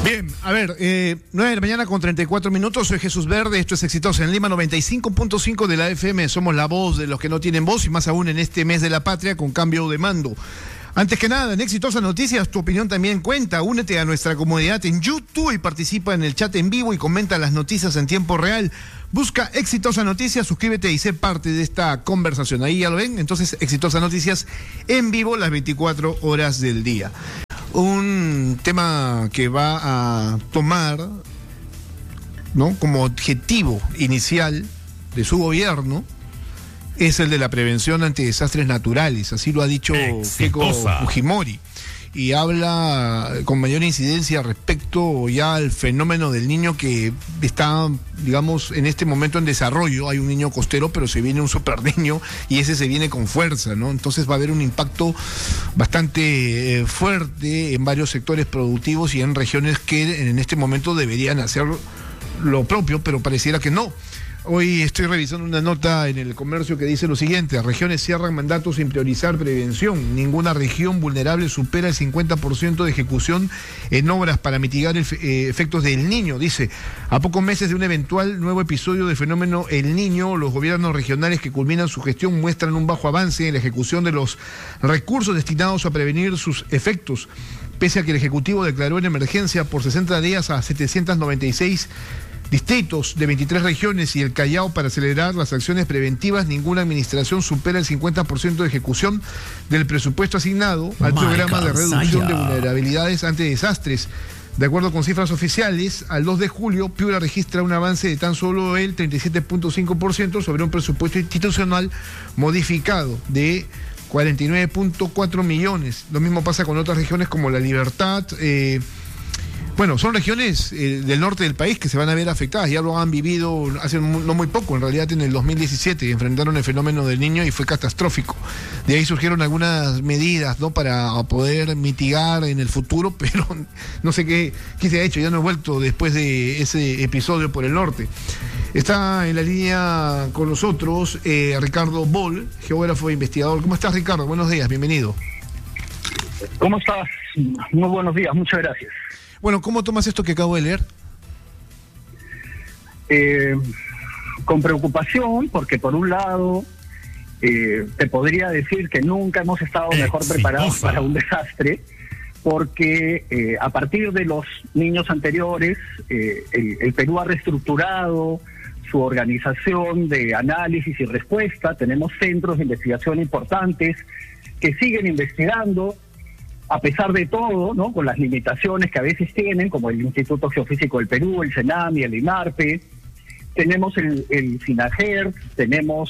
Bien, a ver, 9 de la mañana con 34 minutos, soy Jesús Verde, esto es Exitosa en Lima 95.5 de la FM, somos la voz de los que no tienen voz y más aún en este mes de la patria con cambio de mando. Antes que nada, en Exitosa Noticias, tu opinión también cuenta, únete a nuestra comunidad en YouTube y participa en el chat en vivo y comenta las noticias en tiempo real. Busca Exitosa Noticias, suscríbete y sé parte de esta conversación. Ahí ya lo ven, entonces Exitosa Noticias en vivo las 24 horas del día. Un tema que va a tomar, ¿no?, como objetivo inicial de su gobierno es el de la prevención ante desastres naturales, así lo ha dicho Keiko Fujimori, y habla con mayor incidencia respecto ya al fenómeno del niño que está, digamos, en este momento en desarrollo. Hay un niño costero, pero se viene un super niño y ese se viene con fuerza, ¿no? Entonces va a haber un impacto bastante fuerte en varios sectores productivos y en regiones que en este momento deberían hacer lo propio, pero pareciera que no. Hoy estoy revisando una nota en El Comercio que dice lo siguiente: regiones cierran mandatos sin priorizar prevención. Ninguna región vulnerable supera el 50% de ejecución en obras para mitigar efectos del Niño. Dice, a pocos meses de un eventual nuevo episodio del fenómeno El Niño, los gobiernos regionales que culminan su gestión muestran un bajo avance en la ejecución de los recursos destinados a prevenir sus efectos. Pese a que el Ejecutivo declaró en emergencia por 60 días a 796 distritos de 23 regiones y el Callao para acelerar las acciones preventivas, ninguna administración supera el 50% de ejecución del presupuesto asignado al programa de reducción de vulnerabilidades ante desastres. De acuerdo con cifras oficiales, al 2 de julio, Piura registra un avance de tan solo el 37.5% sobre un presupuesto institucional modificado de 49.4 millones. Lo mismo pasa con otras regiones como La Libertad. Bueno, son regiones del norte del país que se van a ver afectadas, ya lo han vivido hace no muy poco, en realidad en el 2017 enfrentaron el fenómeno del Niño y fue catastrófico. De ahí surgieron algunas medidas, ¿no?, para poder mitigar en el futuro, pero no sé qué se ha hecho, ya no he vuelto después de ese episodio por el norte. Está en la línea con nosotros Ricardo Boll, geógrafo e investigador. ¿Cómo estás, Ricardo? Buenos días, bienvenido. ¿Cómo estás? Muy buenos días, muchas gracias. Bueno, ¿cómo tomas esto que acabo de leer? Con preocupación, porque por un lado te podría decir que nunca hemos estado mejor preparados para un desastre, porque a partir de los niños anteriores, el Perú ha reestructurado su organización de análisis y respuesta. Tenemos centros de investigación importantes que siguen investigando, a pesar de todo, ¿no?, con las limitaciones que a veces tienen, como el Instituto Geofísico del Perú, el CENAMI, el INARPE. Tenemos el SINAGER, tenemos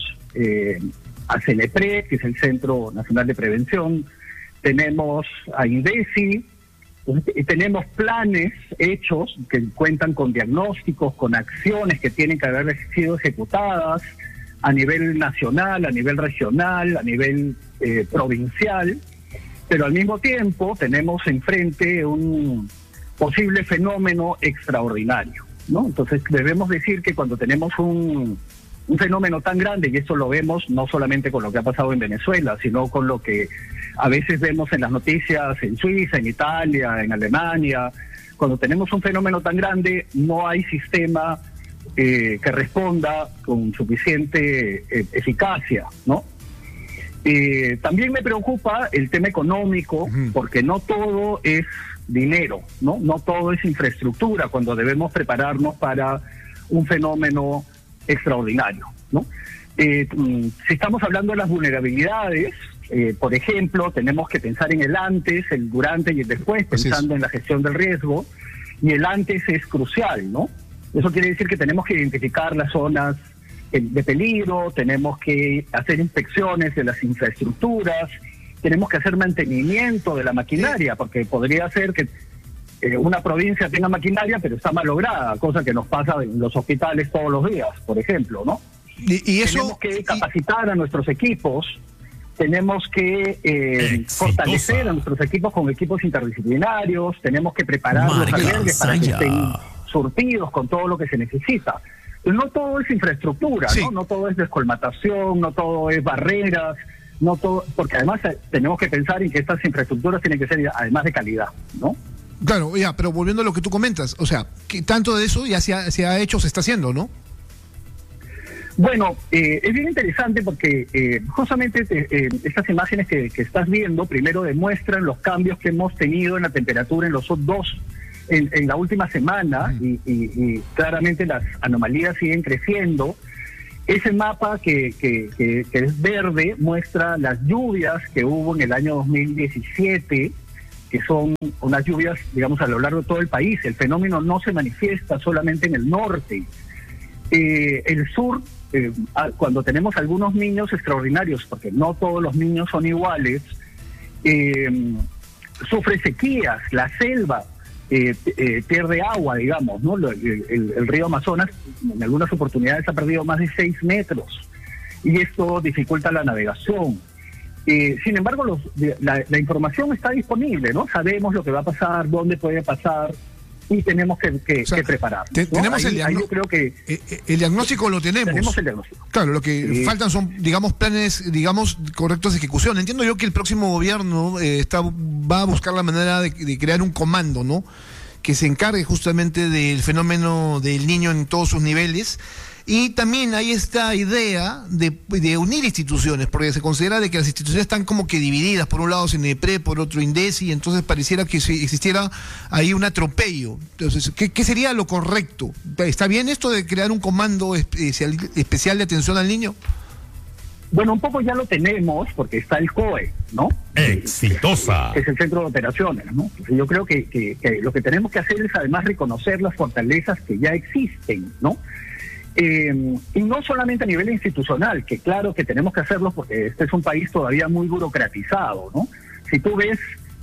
a CENEPRED, que es el Centro Nacional de Prevención, tenemos a INDECI, tenemos planes hechos que cuentan con diagnósticos, con acciones que tienen que haber sido ejecutadas a nivel nacional, a nivel regional, a nivel provincial. Pero al mismo tiempo tenemos enfrente un posible fenómeno extraordinario, ¿no? Entonces debemos decir que cuando tenemos un fenómeno tan grande, y esto lo vemos no solamente con lo que ha pasado en Venezuela, sino con lo que a veces vemos en las noticias en Suiza, en Italia, en Alemania, cuando tenemos un fenómeno tan grande no hay sistema que responda con suficiente eficacia, ¿no? También me preocupa el tema económico, porque no todo es dinero, ¿no? No todo es infraestructura cuando debemos prepararnos para un fenómeno extraordinario, ¿no? Si estamos hablando de las vulnerabilidades, por ejemplo, tenemos que pensar en el antes, el durante y el después, pensando en la gestión del riesgo, y el antes es crucial, ¿no? Eso quiere decir que tenemos que identificar las zonas de peligro, tenemos que hacer inspecciones de las infraestructuras, tenemos que hacer mantenimiento de la maquinaria, porque podría ser que una provincia tenga maquinaria pero está malograda, cosa que nos pasa en los hospitales todos los días, por ejemplo, ¿no? Y eso, tenemos que capacitar a nuestros equipos, tenemos que fortalecer a nuestros equipos con equipos interdisciplinarios, tenemos que preparar los albergues para que estén surtidos con todo lo que se necesita. No todo es infraestructura, ¿no? No todo es descolmatación, no todo es barreras, no todo, porque además tenemos que pensar en que estas infraestructuras tienen que ser además de calidad, ¿no? Claro, ya, pero volviendo a lo que tú comentas, o sea, que tanto de eso ya se ha hecho, se está haciendo, ¿no? Bueno, es bien interesante porque justamente estas imágenes que estás viendo primero demuestran los cambios que hemos tenido en la temperatura en los en la última semana y claramente las anomalías siguen creciendo. Ese mapa que es verde muestra las lluvias que hubo en el año 2017, que son unas lluvias, digamos, a lo largo de todo el país. El fenómeno no se manifiesta solamente en el norte. El sur, cuando tenemos algunos niños extraordinarios, porque no todos los niños son iguales, sufre sequías, la selva pierde agua, digamos, ¿no? El río Amazonas en algunas oportunidades ha perdido más de 6 metros y esto dificulta la navegación. Sin embargo, la información está disponible, ¿no? Sabemos lo que va a pasar, dónde puede pasar y tenemos que preparar. ¿No? Tenemos ahí yo creo que el diagnóstico lo tenemos. Tenemos el diagnóstico. Claro, lo que faltan son, digamos, planes, digamos, correctos de ejecución. Entiendo yo que el próximo gobierno va a buscar la manera de crear un comando, ¿no? Que se encargue justamente del fenómeno del niño en todos sus niveles. Y también hay esta idea de unir instituciones, porque se considera de que las instituciones están como que divididas, por un lado CNEPRE, por otro INDECI, entonces pareciera que si existiera ahí un atropello. Entonces, ¿qué sería lo correcto? ¿Está bien esto de crear un comando especial de atención al niño? Bueno, un poco ya lo tenemos, porque está el COE, ¿no? ¡Exitosa! Que es el centro de operaciones, ¿no? Entonces, yo creo que lo que tenemos que hacer es además reconocer las fortalezas que ya existen, ¿no? Y no solamente a nivel institucional, que claro que tenemos que hacerlo porque este es un país todavía muy burocratizado, ¿no? Si tú ves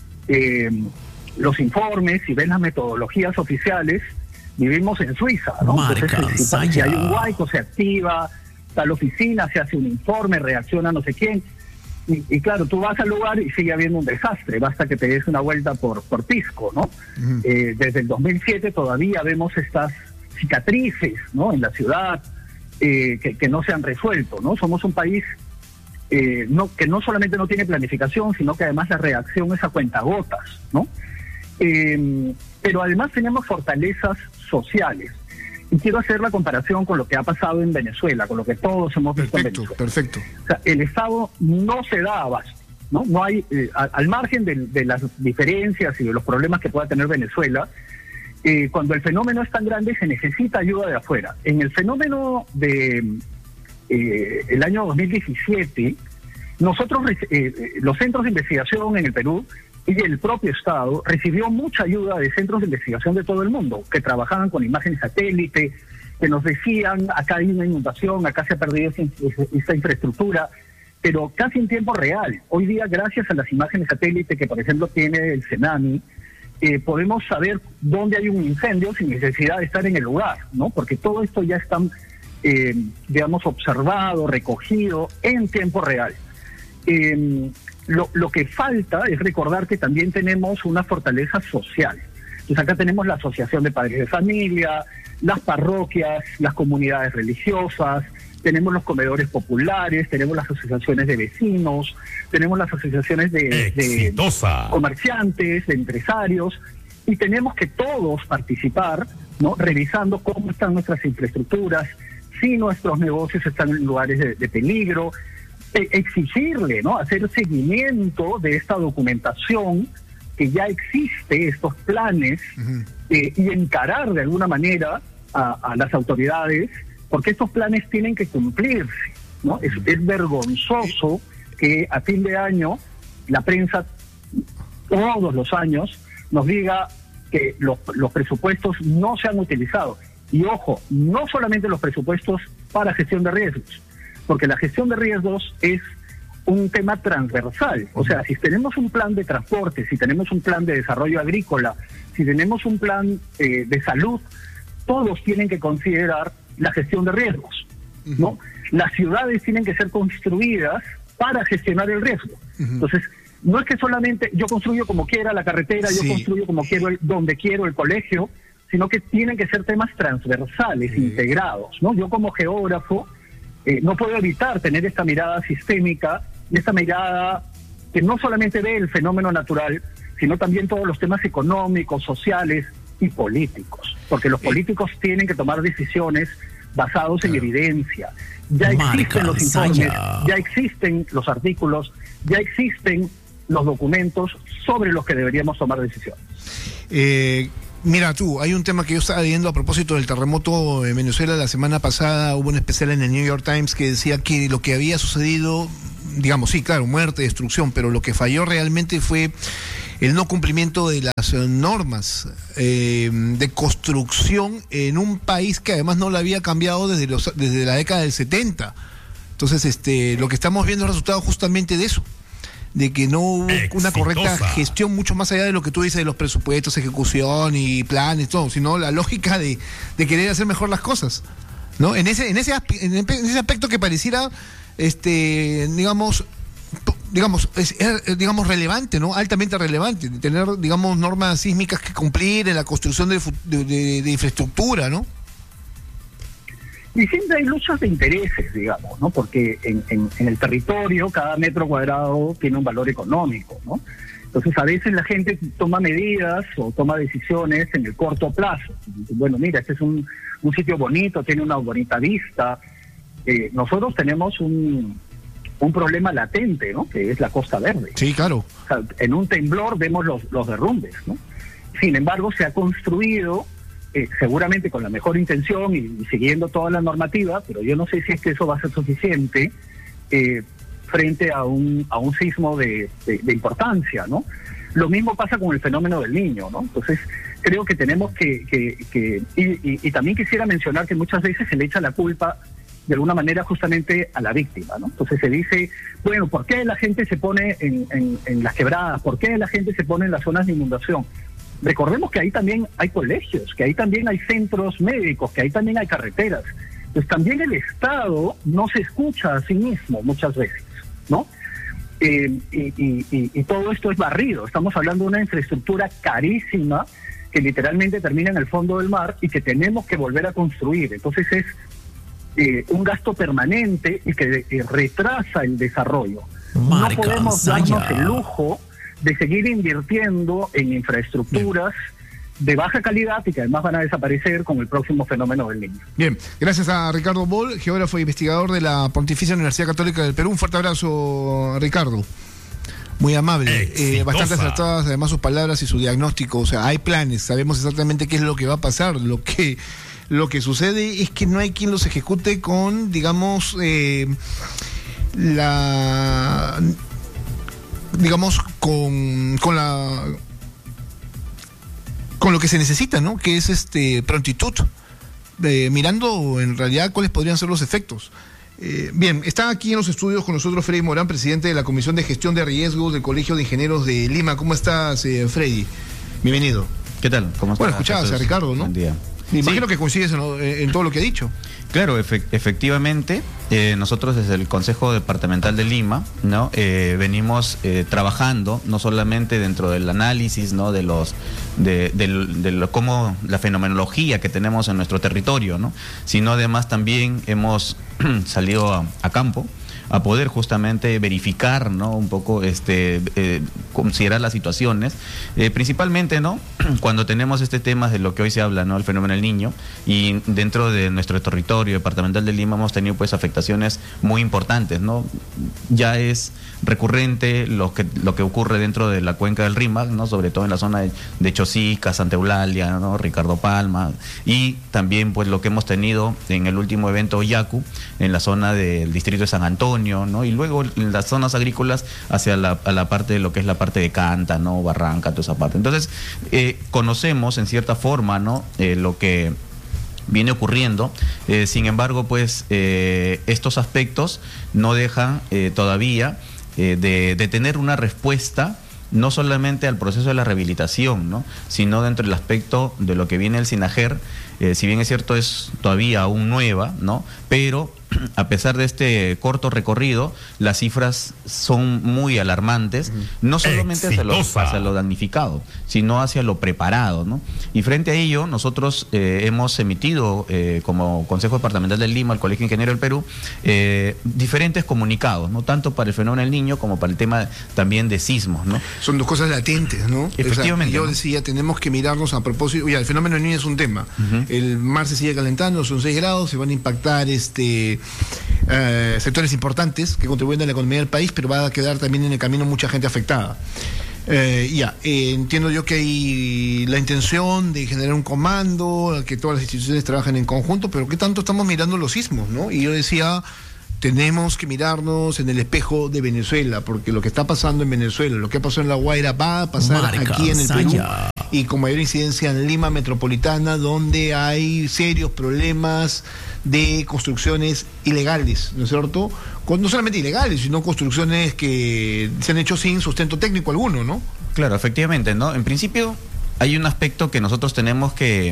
los informes, si ves las metodologías oficiales, vivimos en Suiza, ¿no? Entonces, si hay un huaico, se activa, está la oficina, se hace un informe, reacciona no sé quién, y claro, tú vas al lugar y sigue habiendo un desastre, basta que te des una vuelta por Pisco, ¿no? Desde el 2007 todavía vemos estas cicatrices, ¿no? En la ciudad que no se han resuelto, ¿no? Somos un país que no solamente no tiene planificación, sino que además la reacción es a cuentagotas, ¿no? Pero además tenemos fortalezas sociales. Y quiero hacer la comparación con lo que ha pasado en Venezuela, con lo que todos hemos visto en Venezuela. Perfecto. O sea, el Estado no se da abasto, ¿no? No hay, al margen de las diferencias y de los problemas que pueda tener Venezuela, cuando el fenómeno es tan grande se necesita ayuda de afuera. En el fenómeno de el año 2017, nosotros, los centros de investigación en el Perú y el propio Estado recibió mucha ayuda de centros de investigación de todo el mundo, que trabajaban con imágenes satélite, que nos decían, acá hay una inundación, acá se ha perdido esta infraestructura, pero casi en tiempo real. Hoy día, gracias a las imágenes satélite que, por ejemplo, tiene el CENAMI, podemos saber dónde hay un incendio sin necesidad de estar en el lugar, ¿no? Porque todo esto ya está, digamos, observado, recogido en tiempo real. Lo que falta es recordar que también tenemos una fortaleza social. Entonces acá tenemos la Asociación de Padres de Familia, las parroquias, las comunidades religiosas, tenemos los comedores populares, tenemos las asociaciones de vecinos, tenemos las asociaciones de comerciantes, de empresarios, y tenemos que todos participar, ¿no? Revisando cómo están nuestras infraestructuras, si nuestros negocios están en lugares de peligro, exigirle, ¿no? Hacer seguimiento de esta documentación que ya existe, estos planes, y encarar de alguna manera a las autoridades, porque estos planes tienen que cumplirse, ¿no? Es vergonzoso que a fin de año la prensa todos los años nos diga que los presupuestos no se han utilizado. Y ojo, no solamente los presupuestos para gestión de riesgos, porque la gestión de riesgos es un tema transversal. O sea, si tenemos un plan de transporte, si tenemos un plan de desarrollo agrícola, si tenemos un plan de salud, todos tienen que considerar la gestión de riesgos, ¿no? Las ciudades tienen que ser construidas para gestionar el riesgo. Entonces, no es que solamente yo construyo como quiera la carretera, yo construyo como quiero, donde quiero el colegio, sino que tienen que ser temas transversales, integrados, ¿no? Yo como geógrafo no puedo evitar tener esta mirada sistémica, esta mirada que no solamente ve el fenómeno natural, sino también todos los temas económicos, sociales y políticos, porque los políticos tienen que tomar decisiones basados en evidencia. Ya existen los informes, ya existen los artículos, ya existen los documentos sobre los que deberíamos tomar decisiones. Mira tú, hay un tema que yo estaba leyendo a propósito del terremoto en Venezuela la semana pasada. Hubo un especial en el New York Times que decía que lo que había sucedido, digamos, sí, claro, muerte, destrucción, pero lo que falló realmente fue el no cumplimiento de las normas de construcción en un país que además no lo había cambiado desde la década del 70. Entonces, lo que estamos viendo es el resultado justamente de eso, de que no hubo una correcta gestión, mucho más allá de lo que tú dices de los presupuestos, ejecución y planes, todo, sino la lógica de querer hacer mejor las cosas, ¿no? En ese aspecto que pareciera, digamos, relevante, ¿no? Altamente relevante, de tener, digamos, normas sísmicas que cumplir en la construcción de infraestructura, ¿no? Y siempre hay luchas de intereses, digamos, ¿no? Porque en el territorio cada metro cuadrado tiene un valor económico, ¿no? Entonces a veces la gente toma medidas o toma decisiones en el corto plazo. Bueno, mira, este es un sitio bonito, tiene una bonita vista. Nosotros tenemos un problema latente, ¿no? Que es la Costa Verde. Sí, claro. O sea, en un temblor vemos los derrumbes, ¿no? Sin embargo, se ha construido seguramente con la mejor intención y siguiendo toda la normativa, pero yo no sé si es que eso va a ser suficiente frente a un sismo de importancia, ¿no? Lo mismo pasa con el fenómeno del Niño, ¿no? Entonces, creo que tenemos y también quisiera mencionar que muchas veces se le echa la culpa de alguna manera justamente a la víctima, ¿no? Entonces se dice, bueno, ¿por qué la gente se pone en las quebradas? ¿Por qué la gente se pone en las zonas de inundación? Recordemos que ahí también hay colegios, que ahí también hay centros médicos, que ahí también hay carreteras. Entonces también el Estado no se escucha a sí mismo muchas veces, ¿no? Y todo esto es barrido. Estamos hablando de una infraestructura carísima que literalmente termina en el fondo del mar y que tenemos que volver a construir. Entonces es un gasto permanente y que retrasa el desarrollo. No podemos darnos el lujo de seguir invirtiendo en infraestructuras de baja calidad y que además van a desaparecer con el próximo fenómeno del Niño. Bien, gracias a Ricardo Boll, geógrafo e investigador de la Pontificia Universidad Católica del Perú. Un fuerte abrazo, Ricardo. Muy amable, bastante acertadas además sus palabras y su diagnóstico. O sea, hay planes, sabemos exactamente qué es lo que va a pasar. Lo que sucede es que no hay quien los ejecute con, digamos, con lo que se necesita, ¿no? Que es prontitud, mirando en realidad cuáles podrían ser los efectos. Bien, está aquí en los estudios con nosotros Freddy Morán, presidente de la Comisión de Gestión de Riesgos del Colegio de Ingenieros de Lima. ¿Cómo estás, Freddy? Bienvenido. ¿Qué tal? ¿Cómo estás? Bueno, escuchabas a Ricardo, ¿no? Buen día. Me imagino que coincides en todo lo que ha dicho. Claro, efectivamente, nosotros desde el Consejo Departamental de Lima, ¿no? Venimos trabajando no solamente dentro del análisis, ¿no? de cómo la fenomenología que tenemos en nuestro territorio, ¿no? Sino además también hemos salido a campo a poder justamente verificar, ¿no? Un poco, considerar las situaciones, principalmente, ¿no? Cuando tenemos este tema de lo que hoy se habla, ¿no? El fenómeno del Niño, y dentro de nuestro territorio departamental de Lima hemos tenido pues afectaciones muy importantes, ¿no? Ya es recurrente lo que ocurre dentro de la cuenca del Rímac, ¿no? Sobre todo en la zona de Chosica, Santa Eulalia, ¿no? Ricardo Palma, y también pues lo que hemos tenido en el último evento Yacu, en la zona del distrito de San Antonio, ¿no? Y luego en las zonas agrícolas hacia a la parte de lo que es la parte de Canta, ¿no? Barranca, toda esa parte. Entonces, conocemos en cierta forma, ¿no? Lo que viene ocurriendo, sin embargo, pues estos aspectos no dejan todavía de tener una respuesta no solamente al proceso de la rehabilitación, ¿no? Sino dentro del aspecto de lo que viene el SINAGER, si bien es cierto es todavía aún nueva, ¿no? Pero a pesar de este corto recorrido, las cifras son muy alarmantes, no solamente hacia lo damnificado, sino hacia lo preparado, ¿no? Y frente a ello, nosotros hemos emitido, como Consejo Departamental del Lima, el Colegio Ingeniero del Perú, diferentes comunicados, ¿no? Tanto para el fenómeno del Niño como para el tema también de sismos, ¿no? Son dos cosas latentes, ¿no? Efectivamente. Yo decía, tenemos que mirarnos a propósito. Oye, el fenómeno del Niño es un tema. El mar se sigue calentando, son 6 grados, se van a impactar sectores importantes que contribuyen a la economía del país, pero va a quedar también en el camino mucha gente afectada. Entiendo yo que hay la intención de generar un comando, que todas las instituciones trabajen en conjunto, pero ¿qué tanto estamos mirando los sismos, no? Y yo decía, tenemos que mirarnos en el espejo de Venezuela, porque lo que está pasando en Venezuela, lo que pasó en La Guaira, va a pasar aquí en el Perú, y con mayor incidencia en Lima metropolitana, donde hay serios problemas de construcciones ilegales, ¿no es cierto? No solamente ilegales, sino construcciones que se han hecho sin sustento técnico alguno, ¿no? Claro, efectivamente, ¿no? En principio hay un aspecto que nosotros tenemos que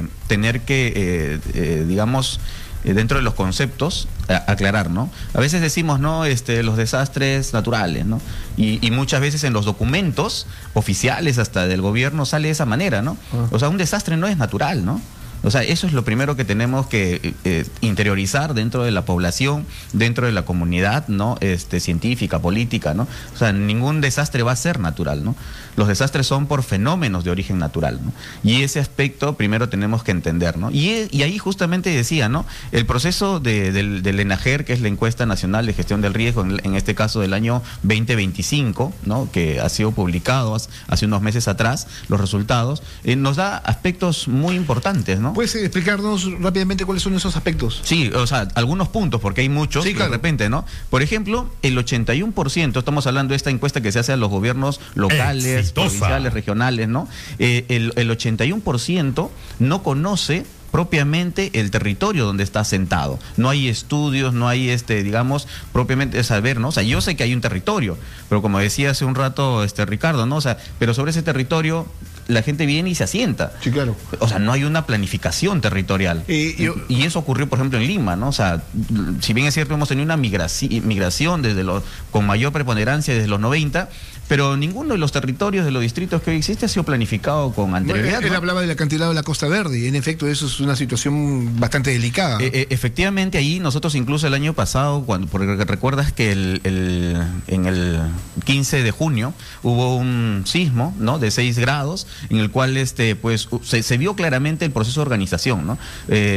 digamos, dentro de los conceptos, aclarar, ¿no? A veces decimos, ¿no? Los desastres naturales, ¿no? Y muchas veces en los documentos oficiales hasta del gobierno sale de esa manera, ¿no? O sea, un desastre no es natural, ¿no? O sea, eso es lo primero que tenemos que interiorizar dentro de la población, dentro de la comunidad, ¿no? Científica, política, ¿no? O sea, ningún desastre va a ser natural, ¿no? Los desastres son por fenómenos de origen natural, ¿no? Y ese aspecto primero tenemos que entender, ¿no? Y ahí justamente decía, ¿no? El proceso del ENAGER, que es la Encuesta Nacional de Gestión del Riesgo, en este caso del año 2025, ¿no? Que ha sido publicado hace unos meses atrás, los resultados, nos da aspectos muy importantes, ¿no? ¿Puedes explicarnos rápidamente cuáles son esos aspectos? Sí, o sea, algunos puntos, porque hay muchos, sí, claro. De repente, ¿no? Por ejemplo, el 81%, estamos hablando de esta encuesta que se hace a los gobiernos locales, provinciales, regionales, ¿no? El 81% no conoce propiamente el territorio donde está asentado. No hay estudios, no hay digamos, propiamente saber, ¿no? O sea, yo sé que hay un territorio, pero como decía hace un rato Ricardo, ¿no? O sea, pero sobre ese territorio la gente viene y se asienta. Sí, claro. O sea, no hay una planificación territorial. Y eso ocurrió, por ejemplo, en Lima, ¿no? O sea, si bien es cierto, hemos tenido una migración con mayor preponderancia desde los 90, pero ninguno de los territorios de los distritos que hoy existe ha sido planificado con anterioridad. Él hablaba del acantilado de la Costa Verde, y en efecto eso es una situación bastante delicada. Efectivamente, ahí nosotros incluso el año pasado, porque recuerdas que en el 15 de junio hubo un sismo, ¿no? De 6 grados, en el cual pues se vio claramente el proceso de organización, ¿no?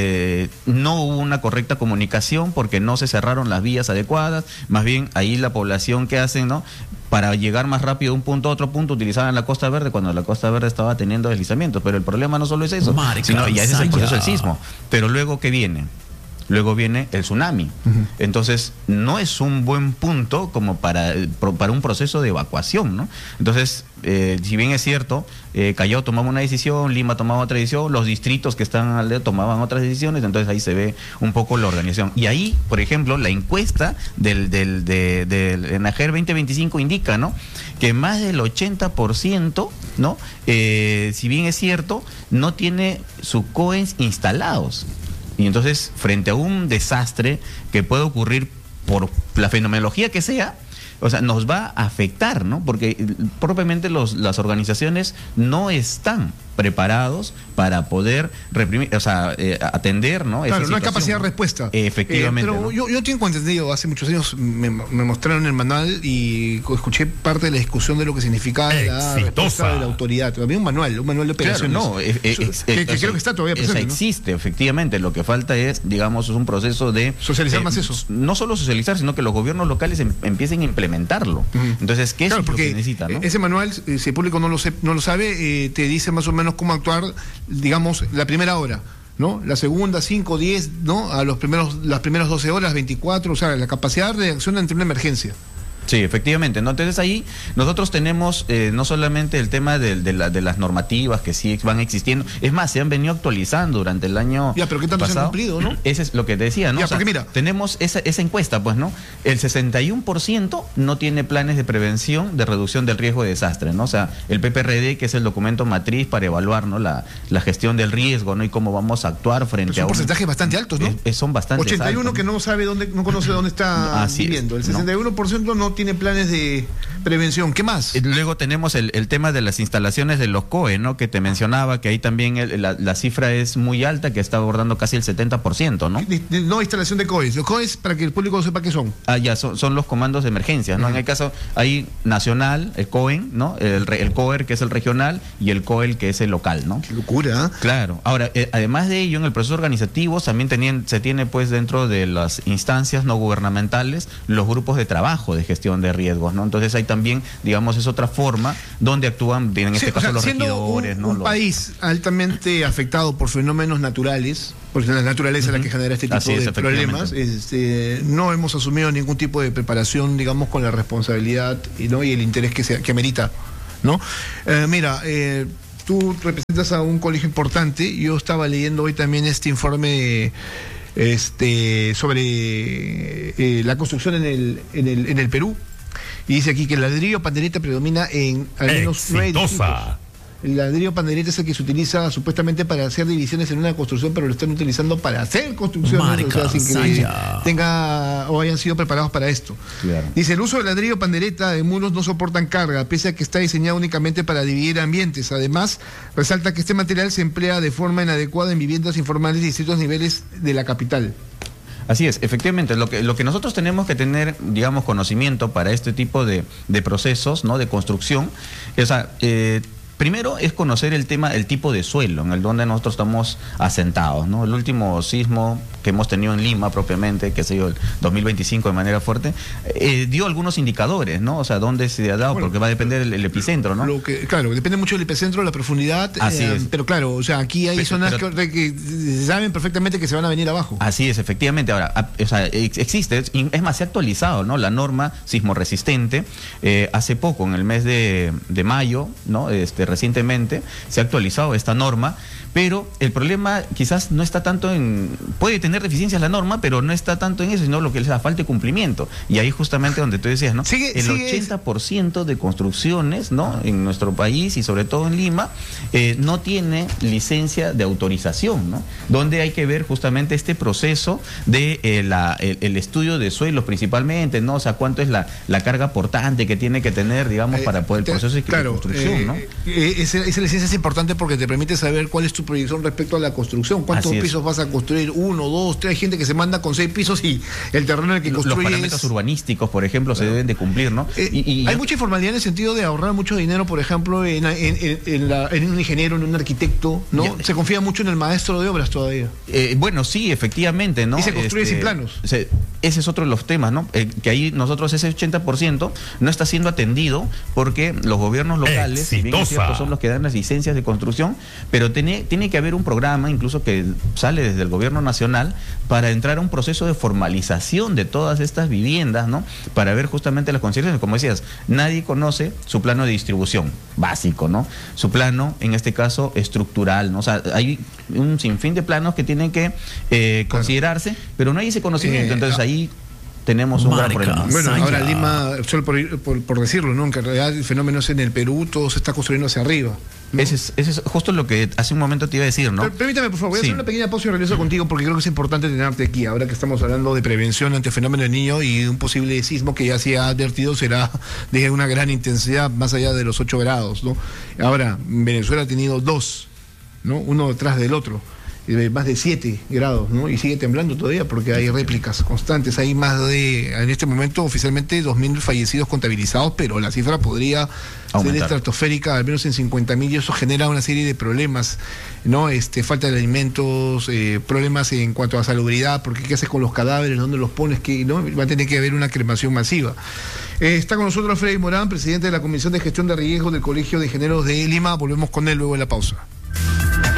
No hubo una correcta comunicación porque no se cerraron las vías adecuadas, más bien ahí la población que hacen, ¿no? Para llegar más rápido de un punto a otro punto utilizaban la Costa Verde cuando la Costa Verde estaba teniendo deslizamientos, pero el problema no solo es eso, sino ya ese es el proceso del sismo. Pero luego, ¿qué viene? Luego viene el tsunami. Entonces, no es un buen punto como para un proceso de evacuación, ¿no? Entonces, si bien es cierto, Callao tomaba una decisión, Lima tomaba otra decisión, los distritos que están al lado tomaban otras decisiones, entonces ahí se ve un poco la organización. Y ahí, por ejemplo, la encuesta del ENAGER 2025 indica, ¿no? Que más del 80%, ¿no? Si bien es cierto, no tiene sus COEs instalados. Y entonces, frente a un desastre que puede ocurrir por la fenomenología que sea, o sea, nos va a afectar, ¿no? Porque propiamente las organizaciones no están preparados para poder reprimir, o sea, atender, ¿no? Claro, no hay capacidad de respuesta. Efectivamente. Pero ¿no? yo tengo entendido, hace muchos años me mostraron el manual y escuché parte de la discusión de lo que significaba la respuesta de la autoridad. Había un manual de operaciones. Claro, no, que creo que está todavía presente, ¿no? Existe, efectivamente. Lo que falta es, digamos, es un proceso de socializar más eso. No solo socializar, sino que los gobiernos locales empiecen a implementarlo. Entonces, ¿qué es lo que se necesita, ¿no? Ese manual, si el público no lo sabe, te dice más o menos cómo actuar, digamos, la primera hora, ¿no? La segunda, 5, 10, ¿no? Las primeras 12 horas, 24, o sea, la capacidad de reacción ante una emergencia. Sí, efectivamente, ¿no? Entonces ahí nosotros tenemos no solamente el tema de las normativas que sí van existiendo, es más, se han venido actualizando durante el año Ya, pero ¿qué tanto pasado. se han cumplido, no? Ese es lo que te decía, ¿no? Ya, O sea, porque mira, tenemos esa encuesta, pues, ¿no? El 61% no tiene planes de prevención de reducción del riesgo de desastre, ¿no? O sea, el PPRD, que es el documento matriz para evaluar, ¿no? La gestión del riesgo, ¿no? Y cómo vamos a actuar frente son a porcentajes bastante altos, ¿no? Son bastante 81 altos, que no sabe dónde, no conoce dónde está viviendo. El 61% no tiene planes de prevención. ¿Qué más? Luego tenemos el tema de las instalaciones de los COE, ¿no? Que te mencionaba, que ahí también la cifra es muy alta, que está abordando casi el 70%, ¿no? No instalación de COEs. Los COEs, para que el público sepa qué son. Ya, son los comandos de emergencia, ¿no? En el caso, hay nacional, el COEN, ¿no? El COER, que es el regional, y el COEL, que es el local, ¿no? Qué locura, ¿eh? Claro. Ahora, además de ello, en el proceso organizativo también se tiene, pues, dentro de las instancias no gubernamentales, los grupos de trabajo de gestión de riesgos, ¿no? Entonces hay también, digamos, es otra forma donde actúan, en este caso, los regidores, ¿no? Un país altamente afectado por fenómenos naturales, porque la naturaleza es la que genera este tipo de problemas, no hemos asumido ningún tipo de preparación, digamos, con la responsabilidad y el interés que amerita, ¿no? Mira, tú representas a un colegio importante. Yo estaba leyendo hoy también este informe sobre la construcción en el Perú, y dice aquí que el ladrillo pandereta predomina en al menos 9 distritos. El ladrillo pandereta es el que se utiliza supuestamente para hacer divisiones en una construcción, pero lo están utilizando para hacer construcciones, o sea, sin que tenga o hayan sido preparados para esto. Claro. Dice, el uso del ladrillo pandereta de muros no soportan carga, pese a que está diseñado únicamente para dividir ambientes. Además, resalta que este material se emplea de forma inadecuada en viviendas informales de distintos niveles de la capital. Así es, efectivamente, lo que nosotros tenemos que tener, digamos, conocimiento para este tipo de procesos, ¿no? De construcción, o sea, primero es conocer el tipo de suelo en el donde nosotros estamos asentados, ¿no? El último sismo que hemos tenido en Lima propiamente, que se dio el 2025 de manera fuerte, dio algunos indicadores, ¿no? O sea, dónde se ha dado, porque va a depender el epicentro, ¿no? Claro, depende mucho del epicentro, la profundidad. Así es. Pero claro, o sea, aquí hay zonas que saben perfectamente que se van a venir abajo. Así es, efectivamente. Ahora, o sea, existe, es más, se ha actualizado, ¿no? La norma sismoresistente, hace poco, en el mes de mayo, ¿no? Recientemente se ha actualizado esta norma, pero el problema quizás no está tanto puede tener deficiencias la norma, pero no está tanto en eso, sino lo que es la falta de cumplimiento. Y ahí justamente donde tú decías, ¿no? El 80% de construcciones, ¿no? En nuestro país y sobre todo en Lima, no tiene licencia de autorización, ¿no? Donde hay que ver justamente este proceso de el estudio de suelos principalmente, ¿no? O sea, cuánto es la carga portante que tiene que tener, digamos, para poder el proceso de construcción, ¿no? Esa licencia es importante porque te permite saber cuál es tu proyección respecto a la construcción. ¿Cuántos pisos vas a construir? 1, 2, 3. Hay gente que se manda con 6 pisos y el terreno en el que construye. Los parámetros urbanísticos, por ejemplo, se deben de cumplir, ¿no? Hay mucha informalidad en el sentido de ahorrar mucho dinero, por ejemplo, en un ingeniero, en un arquitecto, ¿no? Se confía mucho en el maestro de obras todavía. Bueno, sí, efectivamente, ¿no? Y se construye sin planos. Ese es otro de los temas, ¿no? Que ahí nosotros ese 80% no está siendo atendido porque los gobiernos locales, si bien es cierto, son los que dan las licencias de construcción, pero tiene que haber un programa, incluso que sale desde el gobierno nacional, para entrar a un proceso de formalización de todas estas viviendas, ¿no? Para ver justamente las consideraciones. Como decías, nadie conoce su plano de distribución básico, ¿no? Su plano, en este caso, estructural, ¿no? O sea, hay un sinfín de planos que tienen que considerarse, pero no hay ese conocimiento. Entonces ahí tenemos un gran problema. Bueno, ahora Lima, solo por decirlo, ¿no? En realidad el fenómeno es en el Perú, todo se está construyendo hacia arriba, ¿no? Ese es justo lo que hace un momento te iba a decir, ¿no? Permítame, por favor, voy a hacer una pequeña pausa y regreso contigo porque creo que es importante tenerte aquí, ahora que estamos hablando de prevención ante el fenómeno del Niño y un posible sismo que ya se ha advertido será de una gran intensidad más allá de los 8 grados, ¿no? Ahora, Venezuela ha tenido 2, ¿no? Uno detrás del otro. Más de 7 grados, ¿no? Y sigue temblando todavía porque hay réplicas constantes. Hay en este momento, oficialmente 2.000 fallecidos contabilizados, pero la cifra podría ser estratosférica, al menos en 50.000, y eso genera una serie de problemas, ¿no? Falta de alimentos, problemas en cuanto a salubridad, porque ¿qué haces con los cadáveres? ¿Dónde los pones? ¿No? Va a tener que haber una cremación masiva. Está con nosotros Freddy Morán, presidente de la Comisión de Gestión de Riesgos del Colegio de Ingenieros de Lima. Volvemos con él luego de la pausa.